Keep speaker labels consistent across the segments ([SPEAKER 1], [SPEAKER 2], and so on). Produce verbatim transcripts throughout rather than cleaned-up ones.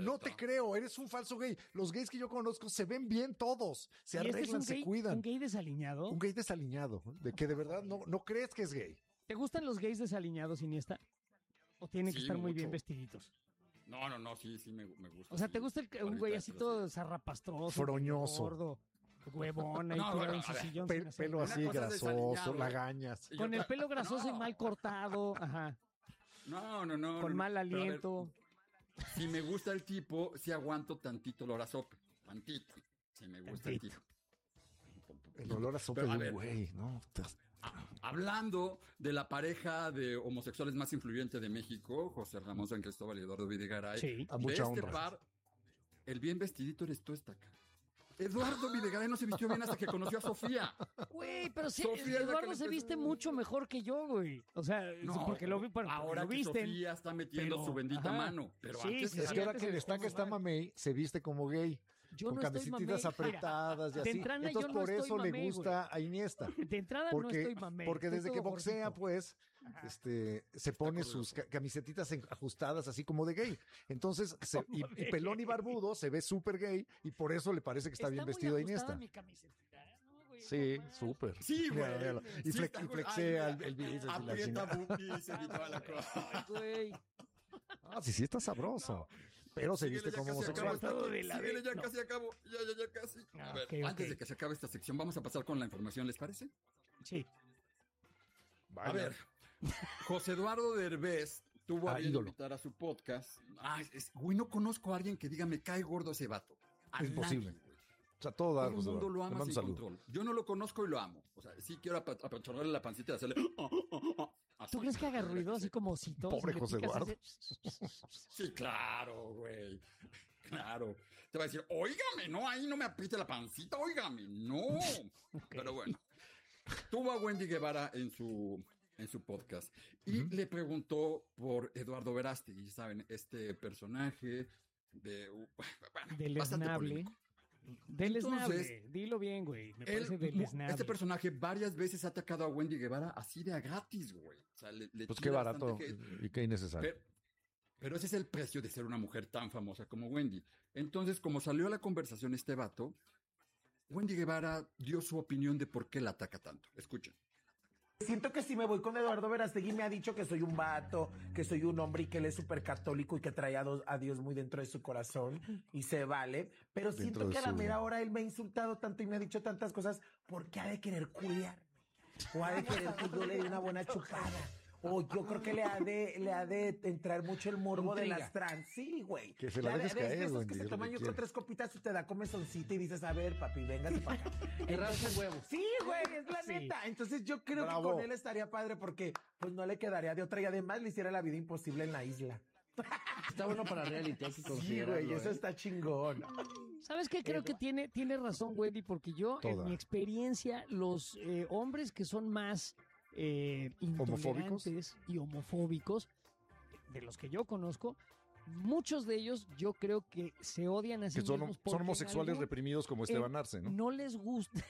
[SPEAKER 1] no te creo, eres un falso gay. Los gays que yo conozco se ven bien todos, se
[SPEAKER 2] ¿Y este
[SPEAKER 1] arreglan,
[SPEAKER 2] es un
[SPEAKER 1] se
[SPEAKER 2] gay,
[SPEAKER 1] cuidan.
[SPEAKER 2] un gay desaliñado?
[SPEAKER 1] Un gay desaliñado, de que de verdad no, no crees que es gay.
[SPEAKER 2] ¿Te gustan los gays desaliñados, Iniesta? ¿O tienen que
[SPEAKER 3] Sí,
[SPEAKER 2] estar muy
[SPEAKER 3] mucho.
[SPEAKER 2] bien vestiditos?
[SPEAKER 3] No, no, no, sí, sí me, me gusta.
[SPEAKER 2] O sea,
[SPEAKER 3] sí.
[SPEAKER 2] ¿te gusta el, un
[SPEAKER 3] Ahorita,
[SPEAKER 2] güey así
[SPEAKER 3] pero
[SPEAKER 2] todo
[SPEAKER 3] sí.
[SPEAKER 2] zarrapastroso?
[SPEAKER 1] Froñoso.
[SPEAKER 2] Gordo, huevón, ahí
[SPEAKER 3] No,
[SPEAKER 2] tirado
[SPEAKER 3] bueno,
[SPEAKER 2] en su
[SPEAKER 3] a ver,
[SPEAKER 2] sillón.
[SPEAKER 1] Pe-
[SPEAKER 2] sin hacer
[SPEAKER 1] pelo
[SPEAKER 2] nada.
[SPEAKER 1] así
[SPEAKER 3] Una cosa es
[SPEAKER 1] grasoso,
[SPEAKER 3] desaliñado.
[SPEAKER 1] lagañas.
[SPEAKER 3] Y
[SPEAKER 2] Con el
[SPEAKER 3] otra-
[SPEAKER 2] pelo grasoso y
[SPEAKER 3] No.
[SPEAKER 2] mal cortado, ajá,
[SPEAKER 3] No, no, no.
[SPEAKER 2] con
[SPEAKER 3] no,
[SPEAKER 2] mal
[SPEAKER 3] pero a ver,
[SPEAKER 2] aliento.
[SPEAKER 3] si me gusta el tipo, sí aguanto tantito olor a sopa. Tantito. Si me gusta
[SPEAKER 2] Tantito.
[SPEAKER 3] el tipo.
[SPEAKER 1] El olor a sopa
[SPEAKER 3] Pero, a
[SPEAKER 1] de
[SPEAKER 3] ver.
[SPEAKER 1] un güey, ¿no?
[SPEAKER 3] Hablando de la pareja de homosexuales más influyente de México, José Ramón San Cristóbal y Eduardo Videgaray.
[SPEAKER 2] Sí.
[SPEAKER 1] A
[SPEAKER 3] de
[SPEAKER 1] mucha
[SPEAKER 3] este
[SPEAKER 1] honra.
[SPEAKER 3] par, el bien vestidito eres tú, esta acá. Eduardo Videgaray no se vistió bien hasta que conoció a Sofía.
[SPEAKER 2] Güey, pero sí,
[SPEAKER 3] Sofía es la que
[SPEAKER 2] Eduardo
[SPEAKER 3] le
[SPEAKER 2] se
[SPEAKER 3] empezó-
[SPEAKER 2] viste mucho mejor que yo, güey. O sea, porque lo vi, bueno,
[SPEAKER 3] ahora
[SPEAKER 2] lo
[SPEAKER 3] que
[SPEAKER 2] visten.
[SPEAKER 3] Sofía está metiendo
[SPEAKER 2] pero-
[SPEAKER 3] su bendita
[SPEAKER 2] ajá.
[SPEAKER 3] mano. Pero
[SPEAKER 2] Sí,
[SPEAKER 3] antes
[SPEAKER 2] sí,
[SPEAKER 1] Es
[SPEAKER 2] sí,
[SPEAKER 1] que ahora
[SPEAKER 2] antes
[SPEAKER 1] que
[SPEAKER 2] se
[SPEAKER 1] destaca
[SPEAKER 2] dejó
[SPEAKER 1] está
[SPEAKER 2] mamar.
[SPEAKER 1] mamey, se viste como gay.
[SPEAKER 2] Yo
[SPEAKER 1] con
[SPEAKER 2] no estoy
[SPEAKER 1] camisetitas
[SPEAKER 2] mamey.
[SPEAKER 1] apretadas y
[SPEAKER 2] Mira, de
[SPEAKER 1] así.
[SPEAKER 2] entrada
[SPEAKER 1] Entonces
[SPEAKER 2] yo no
[SPEAKER 1] por
[SPEAKER 2] estoy
[SPEAKER 1] eso le
[SPEAKER 2] mamey,
[SPEAKER 1] gusta a Iniesta.
[SPEAKER 2] De entrada
[SPEAKER 1] Porque,
[SPEAKER 2] no estoy mamey.
[SPEAKER 1] porque
[SPEAKER 2] estoy
[SPEAKER 1] desde que
[SPEAKER 2] todo
[SPEAKER 1] boxea,
[SPEAKER 2] gordito.
[SPEAKER 1] pues, este, se pone
[SPEAKER 3] gordito.
[SPEAKER 1] sus ca- camisetitas en- ajustadas así como de gay. Entonces, se- y,
[SPEAKER 2] Como
[SPEAKER 1] y
[SPEAKER 2] de
[SPEAKER 1] pelón y
[SPEAKER 2] gay.
[SPEAKER 1] barbudo se ve súper gay y por eso le parece que está, bien
[SPEAKER 2] muy
[SPEAKER 1] vestido a
[SPEAKER 2] ajustada
[SPEAKER 1] Iniesta.
[SPEAKER 2] mi camisetita, ¿eh? No, güey,
[SPEAKER 1] Sí,
[SPEAKER 2] normal.
[SPEAKER 1] súper.
[SPEAKER 3] Sí,
[SPEAKER 1] Mira,
[SPEAKER 3] güey.
[SPEAKER 1] míralo. Y,
[SPEAKER 3] Sí,
[SPEAKER 1] flex-
[SPEAKER 3] está
[SPEAKER 1] y
[SPEAKER 3] güey.
[SPEAKER 1] flexea
[SPEAKER 3] Ay,
[SPEAKER 1] el, el bíceps y la
[SPEAKER 3] aprieta
[SPEAKER 1] chingada.
[SPEAKER 3] boobies y toda la cosa.
[SPEAKER 2] Ay, güey.
[SPEAKER 1] Ah, sí, sí está sabroso. Pero se
[SPEAKER 3] Síguele,
[SPEAKER 1] viste
[SPEAKER 3] ya
[SPEAKER 1] como
[SPEAKER 3] casi
[SPEAKER 1] homosexual.
[SPEAKER 3] acabo
[SPEAKER 2] Todo
[SPEAKER 3] esta-
[SPEAKER 2] de la
[SPEAKER 3] síguele,
[SPEAKER 2] vez,
[SPEAKER 3] ya
[SPEAKER 2] no.
[SPEAKER 3] casi acabo. Ya, ya, ya casi.
[SPEAKER 2] Ah,
[SPEAKER 3] A ver,
[SPEAKER 2] ok, ok.
[SPEAKER 3] antes de que se acabe esta sección, vamos a pasar con la información, ¿les parece?
[SPEAKER 2] Sí.
[SPEAKER 3] A ver, José Eduardo Derbez tuvo
[SPEAKER 1] Ah,
[SPEAKER 3] a bien
[SPEAKER 1] ídolo.
[SPEAKER 3] invitar a su podcast. Ay, es, güey, no conozco a alguien que diga me cae gordo ese vato. A
[SPEAKER 1] Es imposible.
[SPEAKER 3] nadie, güey.
[SPEAKER 1] O sea, todo da,
[SPEAKER 3] Todo el
[SPEAKER 1] José
[SPEAKER 3] mundo
[SPEAKER 1] Eduardo.
[SPEAKER 3] lo
[SPEAKER 1] Le
[SPEAKER 3] ama
[SPEAKER 1] mando
[SPEAKER 3] sin
[SPEAKER 1] salud.
[SPEAKER 3] control. Yo no lo conozco y lo amo. O sea, sí quiero apa- apachurrarle la pancita y hacerle... así.
[SPEAKER 2] ¿Tú crees que haga ruido así como osito?
[SPEAKER 1] Pobre
[SPEAKER 2] Si le
[SPEAKER 1] José
[SPEAKER 2] picas,
[SPEAKER 1] Eduardo.
[SPEAKER 2] hace-
[SPEAKER 3] Sí, claro, güey. Claro. Te va a decir, óigame, no, ahí no me apriete la pancita, óigame, no. Pero bueno. Tuvo a Wendy Guevara en su, en su podcast y le preguntó por Eduardo Verástegui, ya saben, este personaje de... uh, bueno,
[SPEAKER 2] Del
[SPEAKER 3] bastante
[SPEAKER 2] esnable.
[SPEAKER 3] polémico.
[SPEAKER 2] Del
[SPEAKER 3] Entonces,
[SPEAKER 2] esnable. Dilo bien, güey. Me
[SPEAKER 3] Él,
[SPEAKER 2] parece del esnable.
[SPEAKER 3] este personaje varias veces ha atacado a Wendy Guevara así de a gratis, güey. O sea, le, le
[SPEAKER 1] Pues qué
[SPEAKER 3] tira
[SPEAKER 1] barato
[SPEAKER 3] bastante hate.
[SPEAKER 1] y qué innecesario.
[SPEAKER 3] Pero, pero ese es el precio de ser una mujer tan famosa como Wendy. Entonces, como salió a la conversación este vato, Wendy Guevara dio su opinión de por qué la ataca tanto. Escuchen.
[SPEAKER 4] Siento que si me voy con Eduardo Verástegui me ha dicho que soy un vato, que soy un hombre y que él es súper católico y que trae a, do- a Dios muy dentro de su corazón y se vale. Pero
[SPEAKER 1] Dentro
[SPEAKER 4] siento
[SPEAKER 1] de
[SPEAKER 4] que a la
[SPEAKER 1] su-
[SPEAKER 4] mera hora él me ha insultado tanto y me ha dicho tantas cosas porque ha de querer culiarme. O ha de querer que yo le dé una buena chupada. O yo creo que le ha de, le ha de entrar mucho el morbo de las trans. Sí, güey.
[SPEAKER 1] Que se
[SPEAKER 4] Le
[SPEAKER 1] la
[SPEAKER 4] ha de-
[SPEAKER 1] dejes
[SPEAKER 4] de- de
[SPEAKER 1] caer,
[SPEAKER 4] esos
[SPEAKER 1] Wendy,
[SPEAKER 4] que se
[SPEAKER 1] es lo
[SPEAKER 4] toman
[SPEAKER 1] que
[SPEAKER 4] yo creo
[SPEAKER 1] quiere.
[SPEAKER 4] tres copitas y te da comezoncito y dices, a ver, papi, véngase para acá. Entonces, huevo. Sí, güey, es la
[SPEAKER 2] Sí.
[SPEAKER 4] neta. Entonces yo creo
[SPEAKER 1] Bravo.
[SPEAKER 4] que con él estaría padre porque pues no le quedaría de otra y además le hiciera la vida imposible en la isla.
[SPEAKER 5] Está bueno para reality, hay que
[SPEAKER 4] Sí,
[SPEAKER 5] considerarlo.
[SPEAKER 4] güey, eso
[SPEAKER 5] ¿eh?
[SPEAKER 4] está chingón.
[SPEAKER 2] ¿Sabes qué? Creo que tiene, tiene razón, Wendy, porque yo, en
[SPEAKER 1] Toda.
[SPEAKER 2] mi experiencia, los eh, hombres que son más eh, intolerantes y homofóbicos, de los que yo conozco, muchos de ellos yo creo que se odian a sí
[SPEAKER 1] Que son,
[SPEAKER 2] mismos
[SPEAKER 1] son
[SPEAKER 2] porque en
[SPEAKER 1] homosexuales
[SPEAKER 2] algún-
[SPEAKER 1] reprimidos como
[SPEAKER 2] eh,
[SPEAKER 1] Esteban Arce, ¿no?
[SPEAKER 2] No les gusta.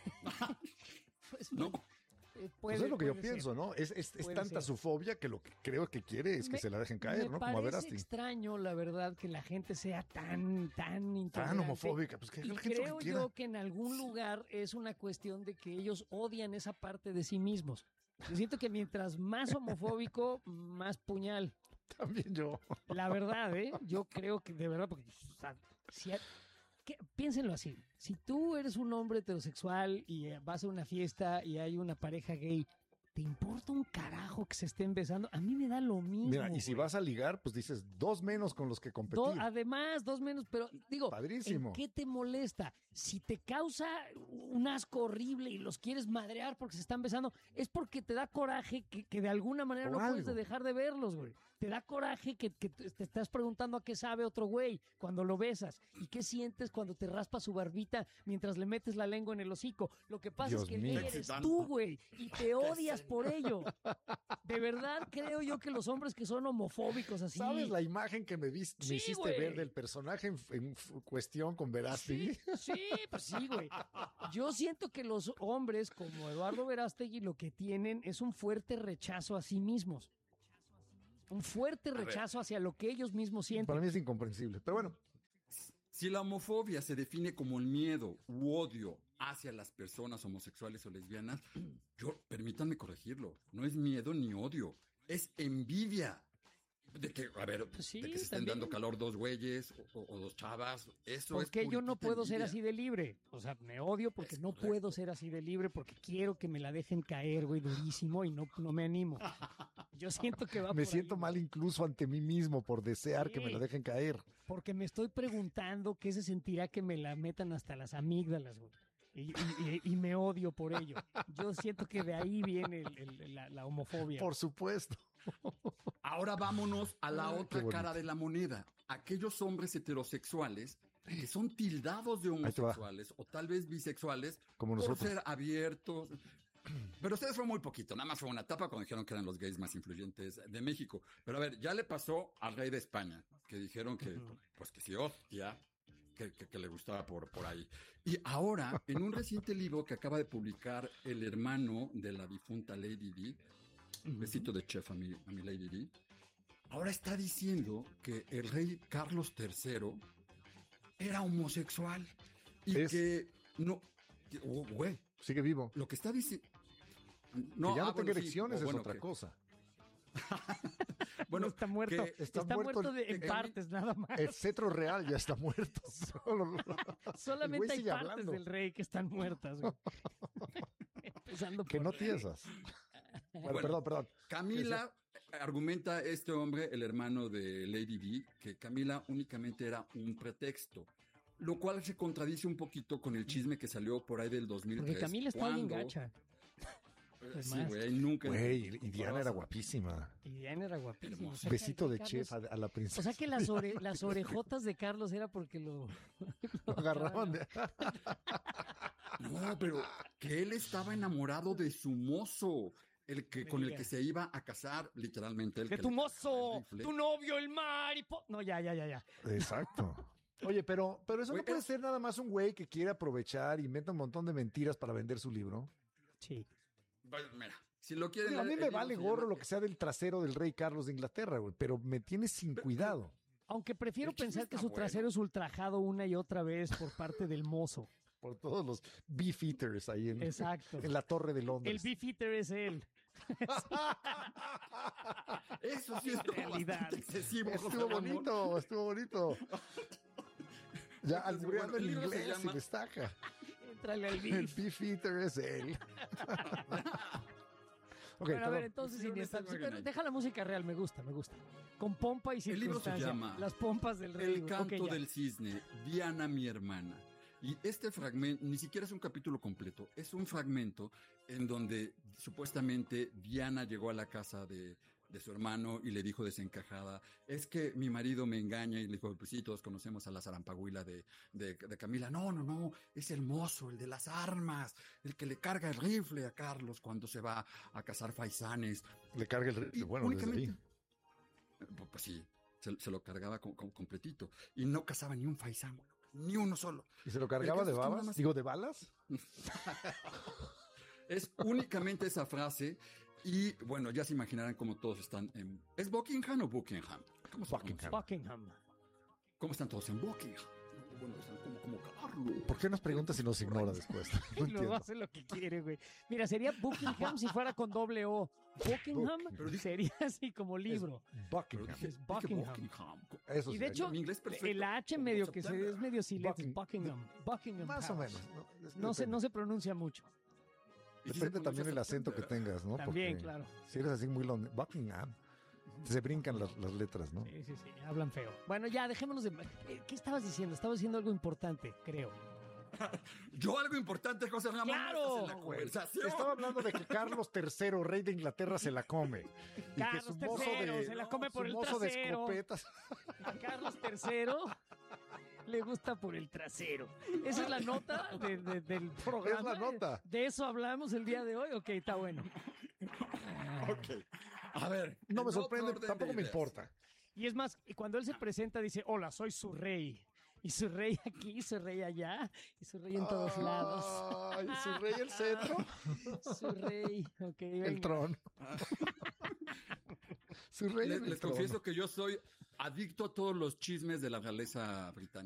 [SPEAKER 2] Pues,
[SPEAKER 3] No.
[SPEAKER 2] eh,
[SPEAKER 1] Pues
[SPEAKER 2] puede-
[SPEAKER 1] es lo que yo
[SPEAKER 2] puede ser.
[SPEAKER 1] pienso, ¿no? Es, es, es
[SPEAKER 2] Puede
[SPEAKER 1] tanta
[SPEAKER 2] ser.
[SPEAKER 1] su fobia que lo que creo que quiere es que
[SPEAKER 2] Me-
[SPEAKER 1] se la dejen caer,
[SPEAKER 2] me
[SPEAKER 1] ¿no? Como a
[SPEAKER 2] parece
[SPEAKER 1] Verástegui.
[SPEAKER 2] extraño, la verdad, que la gente sea tan, tan intolerante.
[SPEAKER 1] Tan homofóbica. Pues que
[SPEAKER 2] Y
[SPEAKER 1] la gente lo
[SPEAKER 2] creo
[SPEAKER 1] que quiera.
[SPEAKER 2] yo que en algún lugar es una cuestión de que ellos odian esa parte de sí mismos. Yo siento que mientras más homofóbico, más puñal.
[SPEAKER 1] También yo.
[SPEAKER 2] La verdad, ¿eh? Yo creo que de verdad, porque o sea, si hay- que- piénsenlo así. Si tú eres un hombre heterosexual y eh, vas a una fiesta y hay una pareja gay, ¿te importa un carajo que se estén besando? A mí me da lo mismo.
[SPEAKER 1] Mira, y si
[SPEAKER 2] güey.
[SPEAKER 1] vas a ligar, pues dices dos menos con los que competir.
[SPEAKER 2] Do- además, dos menos, pero digo,
[SPEAKER 1] Padrísimo.
[SPEAKER 2] ¿en qué te molesta? Si te causa un asco horrible y los quieres madrear porque se están besando, es porque te da coraje que, que de alguna manera
[SPEAKER 1] Por
[SPEAKER 2] no puedes
[SPEAKER 1] algo.
[SPEAKER 2] dejar de verlos, güey. Te da coraje que, que te te estás preguntando a qué sabe otro güey cuando lo besas. ¿Y qué sientes cuando te raspas su barbita mientras le metes la lengua en el hocico? Lo que pasa
[SPEAKER 1] Dios
[SPEAKER 2] es que el
[SPEAKER 1] mío.
[SPEAKER 2] gay eres
[SPEAKER 3] Excitante.
[SPEAKER 2] tú, güey, y te odias por ello. De verdad creo yo que los hombres que son homofóbicos así...
[SPEAKER 1] ¿Sabes la imagen que me, vis- me
[SPEAKER 2] Sí,
[SPEAKER 1] hiciste
[SPEAKER 2] güey.
[SPEAKER 1] ver del personaje en, en f- cuestión con Verástegui?
[SPEAKER 2] Sí, sí, pues sí, güey. Yo siento que los hombres como Eduardo Verástegui lo que tienen es un fuerte rechazo a sí mismos. Un fuerte
[SPEAKER 3] ver.
[SPEAKER 2] rechazo hacia lo que ellos mismos sienten.
[SPEAKER 1] Para mí es incomprensible. Pero bueno,
[SPEAKER 3] Si la homofobia se define como el miedo u odio hacia las personas homosexuales o lesbianas, yo, permítanme corregirlo, no es miedo ni odio, es envidia. De que, a ver,
[SPEAKER 2] Pues sí,
[SPEAKER 3] de que se estén
[SPEAKER 2] también.
[SPEAKER 3] dando calor dos güeyes o, o dos chavas, eso
[SPEAKER 2] ¿Por
[SPEAKER 3] es
[SPEAKER 2] qué yo no
[SPEAKER 3] puritita
[SPEAKER 2] puedo ser
[SPEAKER 3] envidia.
[SPEAKER 2] así de libre? O sea, me odio porque
[SPEAKER 3] Es
[SPEAKER 2] no
[SPEAKER 3] correcto.
[SPEAKER 2] puedo ser así de libre porque quiero que me la dejen caer, güey, durísimo y no, no me animo. Yo siento que va
[SPEAKER 1] Me
[SPEAKER 2] por
[SPEAKER 1] siento
[SPEAKER 2] ahí,
[SPEAKER 1] mal
[SPEAKER 2] güey,
[SPEAKER 1] incluso ante mí mismo por desear que me
[SPEAKER 2] Sí.
[SPEAKER 1] la dejen caer.
[SPEAKER 2] porque me estoy preguntando qué se sentirá que me la metan hasta las amígdalas, güey. Y, y- y- y me odio por ello. Yo siento que de ahí viene el- el- la, la homofobia.
[SPEAKER 1] Por supuesto.
[SPEAKER 3] Ahora vámonos a la
[SPEAKER 1] Ay, qué
[SPEAKER 3] otra
[SPEAKER 1] bonito.
[SPEAKER 3] cara de la moneda. Aquellos hombres heterosexuales que son tildados de
[SPEAKER 1] Ahí te va.
[SPEAKER 3] homosexuales o tal vez bisexuales
[SPEAKER 1] Como
[SPEAKER 3] por
[SPEAKER 1] nosotros.
[SPEAKER 3] ser abiertos. Pero ustedes fue muy poquito, nada más fue una etapa cuando dijeron que eran los gays más influyentes de México. Pero a ver, ya le pasó al rey de España, que dijeron que,
[SPEAKER 2] Ujú.
[SPEAKER 3] pues que sí, hostia, que, que- que le gustaba por, por ahí. Y ahora, en un reciente libro que acaba de publicar el hermano de la difunta Lady Di, un besito de chef a mi, a mi Lady Di, ahora está diciendo que el rey Carlos tercero era homosexual y
[SPEAKER 1] Es-
[SPEAKER 3] que no, que- oh, güey,
[SPEAKER 1] Sigue vivo.
[SPEAKER 3] lo que está diciendo.
[SPEAKER 1] que ya no
[SPEAKER 3] ah,
[SPEAKER 1] tenga
[SPEAKER 3] bueno, sí,
[SPEAKER 1] erecciones
[SPEAKER 3] o
[SPEAKER 1] es
[SPEAKER 3] bueno,
[SPEAKER 1] otra
[SPEAKER 3] que-
[SPEAKER 1] cosa.
[SPEAKER 3] Bueno,
[SPEAKER 2] No está muerto.
[SPEAKER 3] que
[SPEAKER 1] Está
[SPEAKER 2] Está,
[SPEAKER 1] muerto
[SPEAKER 2] muerto,
[SPEAKER 1] el-
[SPEAKER 2] de, en
[SPEAKER 1] el-
[SPEAKER 2] partes, nada más.
[SPEAKER 1] El cetro real ya está muerto. Solo-
[SPEAKER 2] Solamente
[SPEAKER 1] güey
[SPEAKER 2] hay
[SPEAKER 1] sigue
[SPEAKER 2] partes
[SPEAKER 1] hablando.
[SPEAKER 2] del rey que están muertas, güey. Empezando
[SPEAKER 1] que
[SPEAKER 2] por
[SPEAKER 1] no
[SPEAKER 2] rey.
[SPEAKER 1] tiesas. Bueno,
[SPEAKER 3] Bueno.
[SPEAKER 1] perdón, perdón.
[SPEAKER 3] Camila argumenta este hombre, el hermano de Lady Di, que Camila únicamente era un pretexto. Lo cual se contradice un poquito con el chisme que salió por ahí del dos mil tres.
[SPEAKER 2] Porque Camila está bien
[SPEAKER 3] cuando-
[SPEAKER 2] gacha.
[SPEAKER 3] Eh, Sí,
[SPEAKER 2] Además.
[SPEAKER 3] güey, nunca.
[SPEAKER 1] Güey, y Diana era guapísima.
[SPEAKER 2] Y Diana era guapísima. O sea,
[SPEAKER 1] Besito
[SPEAKER 2] que
[SPEAKER 1] de
[SPEAKER 2] Carlos-
[SPEAKER 1] chef a, a la princesa.
[SPEAKER 2] O sea que las, ore- las orejotas de Carlos era porque lo...
[SPEAKER 1] Lo agarraban de...
[SPEAKER 3] No, pero que él estaba enamorado de su mozo, el que
[SPEAKER 2] Me
[SPEAKER 3] con el
[SPEAKER 2] digas.
[SPEAKER 3] que se iba a casar, literalmente. El
[SPEAKER 2] De
[SPEAKER 3] que
[SPEAKER 2] tu
[SPEAKER 3] le
[SPEAKER 2] mozo,
[SPEAKER 3] cargaba el rifle.
[SPEAKER 2] tu novio, el maripo... No, ya, ya, ya, ya.
[SPEAKER 1] Exacto. Oye, pero, pero eso
[SPEAKER 3] Güey,
[SPEAKER 1] no puede
[SPEAKER 3] es-
[SPEAKER 1] ser nada más un güey que quiere aprovechar y inventa un montón de mentiras para vender su libro.
[SPEAKER 2] Sí.
[SPEAKER 3] Bueno, mira, si lo quieren.
[SPEAKER 1] Digo, a mí
[SPEAKER 3] el
[SPEAKER 1] me
[SPEAKER 3] libro
[SPEAKER 1] vale
[SPEAKER 3] se
[SPEAKER 1] gorro
[SPEAKER 3] llama-
[SPEAKER 1] lo que sea del trasero del rey Carlos de Inglaterra, güey, pero me tienes sin cuidado.
[SPEAKER 2] Aunque prefiero
[SPEAKER 3] El chisme
[SPEAKER 2] pensar que
[SPEAKER 3] está
[SPEAKER 2] su
[SPEAKER 3] bueno.
[SPEAKER 2] trasero es ultrajado una y otra vez por parte del mozo.
[SPEAKER 1] Por todos los beef eaters ahí en,
[SPEAKER 2] Exacto.
[SPEAKER 1] en la Torre de
[SPEAKER 2] El
[SPEAKER 1] Londres.
[SPEAKER 2] beef eater es él.
[SPEAKER 3] Eso sí es
[SPEAKER 2] realidad.
[SPEAKER 3] excesivo. José
[SPEAKER 1] Estuvo
[SPEAKER 3] Ramón.
[SPEAKER 1] bonito, estuvo bonito. Ya
[SPEAKER 3] Entonces,
[SPEAKER 1] albureando
[SPEAKER 3] bueno, el
[SPEAKER 1] en
[SPEAKER 3] libro se
[SPEAKER 1] inglés
[SPEAKER 3] llama-
[SPEAKER 1] y destaca.
[SPEAKER 2] Entrale al
[SPEAKER 1] El
[SPEAKER 2] beef.
[SPEAKER 1] beef eater es él. Ok,
[SPEAKER 2] Bueno, a ver,
[SPEAKER 1] perdón.
[SPEAKER 2] entonces,
[SPEAKER 3] Sí,
[SPEAKER 2] Iniesta,
[SPEAKER 3] está
[SPEAKER 2] sí,
[SPEAKER 3] muy
[SPEAKER 2] pero
[SPEAKER 3] bien.
[SPEAKER 2] deja la música real, me gusta, me gusta. Con pompa y
[SPEAKER 3] El libro se
[SPEAKER 2] circunstancia.
[SPEAKER 3] llama
[SPEAKER 2] Las pompas del rey.
[SPEAKER 3] El
[SPEAKER 2] güey.
[SPEAKER 3] canto
[SPEAKER 2] Ok, ya.
[SPEAKER 3] del cisne, Diana mi hermana. Y este fragmento, ni siquiera es un capítulo completo, es un fragmento en donde supuestamente Diana llegó a la casa de, de su hermano y le dijo desencajada, es que mi marido me engaña, y le dijo, pues sí, todos conocemos a la zarampahuila de, de, de Camila. No, no, no, es el mozo, el de las armas, el que le carga el rifle a Carlos cuando se va a cazar faisanes.
[SPEAKER 1] Le carga el
[SPEAKER 3] Y
[SPEAKER 1] rifle. Bueno, desde ahí.
[SPEAKER 3] únicamente- Eh, Pues, pues sí, se, se lo cargaba con- con- completito. Y no cazaba ni un faisán, güey, ni uno solo.
[SPEAKER 1] ¿Y se lo cargaba
[SPEAKER 3] caso
[SPEAKER 1] de
[SPEAKER 3] es que nada
[SPEAKER 1] babas?
[SPEAKER 3] más-
[SPEAKER 1] Digo, ¿de balas?
[SPEAKER 3] Es únicamente esa frase. Y bueno, ya se imaginarán cómo todos están en. ¿Es Buckingham o Buckingham? ¿Cómo se
[SPEAKER 1] Buckingham.
[SPEAKER 3] pronuncia?
[SPEAKER 2] Buckingham.
[SPEAKER 3] ¿Cómo están todos en Buckingham? Bueno, están como, como Carlos.
[SPEAKER 1] ¿Por qué nos preguntas si nos ignora después? No
[SPEAKER 2] Y luego
[SPEAKER 1] entiendo.
[SPEAKER 2] hace lo que quiere, güey. Mira, sería Buckingham si fuera con doble O. Buckingham
[SPEAKER 3] Pero dije-
[SPEAKER 2] sería así como libro.
[SPEAKER 3] Pero
[SPEAKER 1] Buckingham.
[SPEAKER 3] dije,
[SPEAKER 2] Es
[SPEAKER 3] dije
[SPEAKER 2] Buckingham.
[SPEAKER 3] Buckingham.
[SPEAKER 1] Eso
[SPEAKER 2] Y
[SPEAKER 1] sí,
[SPEAKER 2] de hecho,
[SPEAKER 3] Mi inglés perfecto.
[SPEAKER 2] el H
[SPEAKER 3] como
[SPEAKER 2] medio que se
[SPEAKER 3] September.
[SPEAKER 2] es medio silencio.
[SPEAKER 1] Bucking-
[SPEAKER 2] Buckingham. Buckingham.
[SPEAKER 1] más o
[SPEAKER 2] Palace.
[SPEAKER 1] menos. No, Es-
[SPEAKER 2] No se,
[SPEAKER 1] depende.
[SPEAKER 2] no se pronuncia mucho.
[SPEAKER 3] Y sí se
[SPEAKER 1] Depende también
[SPEAKER 3] pronuncia
[SPEAKER 1] el acento que
[SPEAKER 3] September.
[SPEAKER 1] tengas, ¿no?
[SPEAKER 2] También,
[SPEAKER 1] Porque
[SPEAKER 2] claro.
[SPEAKER 1] Si eres así muy londinense, Buckingham, se brincan las, las letras, ¿no?
[SPEAKER 2] Sí, sí, sí. Hablan feo. Bueno, ya, dejémonos de... Eh, ¿Qué estabas diciendo? Estabas diciendo algo importante, creo.
[SPEAKER 3] Yo algo importante, José Ramón.
[SPEAKER 2] ¡Claro!
[SPEAKER 3] estás en la
[SPEAKER 1] Güey,
[SPEAKER 3] conversación.
[SPEAKER 1] Estaba hablando de que Carlos tercero, rey de Inglaterra, se la come. Y
[SPEAKER 2] Carlos
[SPEAKER 1] que su mozo
[SPEAKER 2] tercero
[SPEAKER 1] de,
[SPEAKER 2] se la come por
[SPEAKER 1] su
[SPEAKER 2] el
[SPEAKER 1] mozo de
[SPEAKER 2] trasero.
[SPEAKER 1] escopetas.
[SPEAKER 2] A Carlos tercero le gusta por el trasero. Esa es la nota de- de- del programa.
[SPEAKER 1] Es la nota.
[SPEAKER 2] ¿De eso hablamos el día de hoy? Ok, está bueno.
[SPEAKER 3] Ok. A ver.
[SPEAKER 1] No
[SPEAKER 3] en
[SPEAKER 1] me
[SPEAKER 3] otro
[SPEAKER 1] sorprende,
[SPEAKER 3] orden de
[SPEAKER 1] tampoco me
[SPEAKER 3] ideas.
[SPEAKER 1] importa.
[SPEAKER 2] Y es más, y cuando él se presenta dice, hola, soy su rey. Y su rey aquí, su rey allá, y su rey en todos lados.
[SPEAKER 1] Ay, su rey el cetro,
[SPEAKER 2] Su rey, ok.
[SPEAKER 1] el
[SPEAKER 2] venga.
[SPEAKER 1] trono. Su rey
[SPEAKER 3] Les,
[SPEAKER 1] en el
[SPEAKER 3] les
[SPEAKER 1] trono.
[SPEAKER 3] confieso que yo soy adicto a todos los chismes de la realeza británica.